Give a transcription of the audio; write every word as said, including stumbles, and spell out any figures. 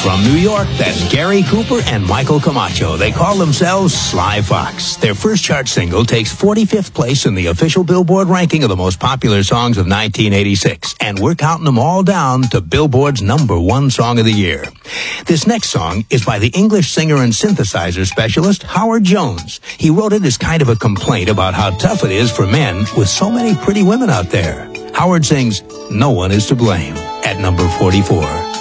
From New York, that's Gary Cooper and Michael Camacho. They call themselves Sly Fox. Their first chart single takes forty-fifth place in the official Billboard ranking of the most popular songs of nineteen eighty-six. And we're counting them all down to Billboard's number one song of the year. This next song is by the English singer and synthesizer specialist Howard Jones. He wrote it as kind of a complaint about how tough it is for men with so many pretty women out there. Howard sings No One Is to Blame at number forty-four.